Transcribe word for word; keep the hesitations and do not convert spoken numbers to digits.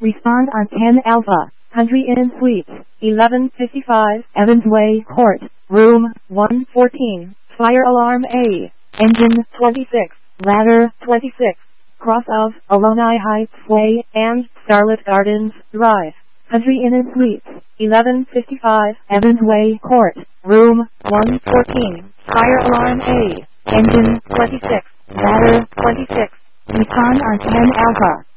Respond on ten Alpha, Country Inn Suites, eleven fifty-five Evans Way Court, Room one fourteen, Fire Alarm A, Engine twenty-six, Ladder twenty-six, cross of Ohlone Heights Way and Starlit Gardens Drive. Country Inn and Suites, eleven fifty-five Evans Way Court, Room one fourteen, Fire Alarm A, Engine twenty-six, Ladder twenty-six. Respond on ten Alpha.